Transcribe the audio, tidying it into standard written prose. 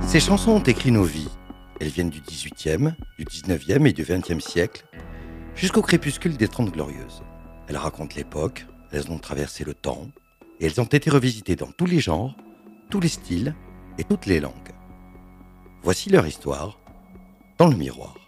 Ces chansons ont écrit nos vies. Elles viennent du XVIIIe, du XIXe et du XXe siècle, jusqu'au crépuscule des Trente Glorieuses. Elles racontent l'époque, elles ont traversé le temps, et elles ont été revisitées dans tous les genres, tous les styles et toutes les langues. Voici leur histoire dans le miroir.